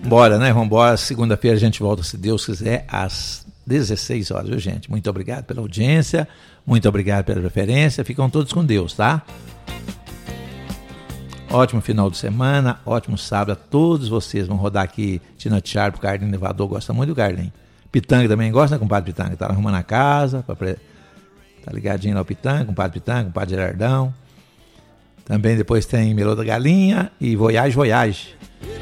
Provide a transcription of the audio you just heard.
Bora, né? Vambora. Segunda-feira a gente volta, se Deus quiser, às 16 horas, viu, gente? Muito obrigado pela audiência, muito obrigado pela preferência. Ficam todos com Deus, tá? Ótimo final de semana, ótimo sábado a todos vocês. Vão rodar aqui Tina Sharp, o Carlinhos Levador gosta muito do Carlinhos. Pitanga também gosta, né, compadre Pitanga? Tá arrumando a casa, tá ligadinho lá o Pitanga, compadre Gerardão. Também depois tem Melô da Galinha e Voyage.